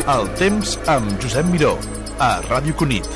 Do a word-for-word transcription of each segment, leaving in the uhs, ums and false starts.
El temps amb Josep Miró, a Ràdio Cunit.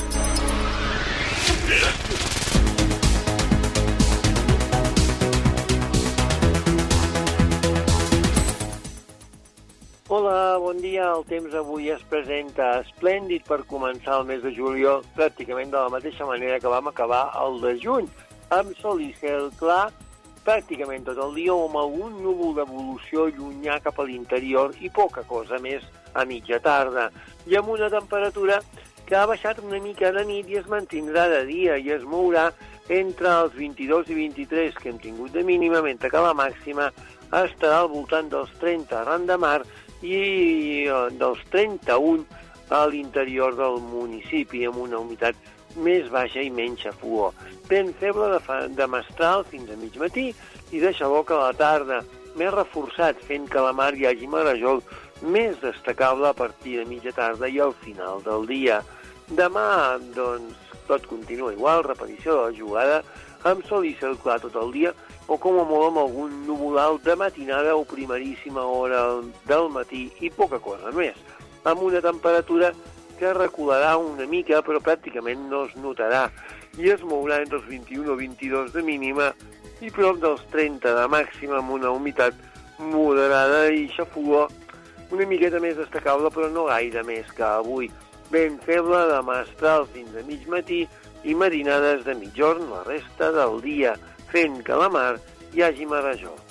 Hola, bon dia. El temps avui es presenta esplèndid per començar el mes de juliol, pràcticament de la mateixa manera que vam acabar el de juny, amb sol i cel clar, pràcticament tot el dia, o amb algun núvol d'evolució llunyà cap a l'interior i poca cosa més a mitja tarda, i amb una temperatura que ha baixat una mica de nit i es mantindrà de dia i es mourà entre els vint-i-dos i vint-i-tres que hem tingut de mínima, mentre que la màxima estarà al voltant dels trenta arran de mar i dels trenta-un a l'interior del municipi, amb una humitat més baixa i menys xafogor. Vent feble de, fa, de mestral fins a mig matí i de xaloc a la tarda, més reforçat, fent que a la mar hi hagi marejol més destacable a partir de mitja tarda i al final del dia. Demà, doncs, tot continua igual, repetició de la jugada, amb sol i cel clar tot el dia, o com a molt amb algun núvol alt de matinada o primeríssima hora del matí i poca cosa més, amb una temperatura que recularà una mica, però pràcticament no es notarà, i es mourà entre els vint-i-un o vint-i-dos de mínima i prop dels trenta de màxima, amb una humitat moderada i xafogor una miqueta més destacable, però no gaire més que avui. Vent feble de mestral fins a mig matí i marinades de mitjorn la resta del dia, fent que a la mar hi hagi marejol.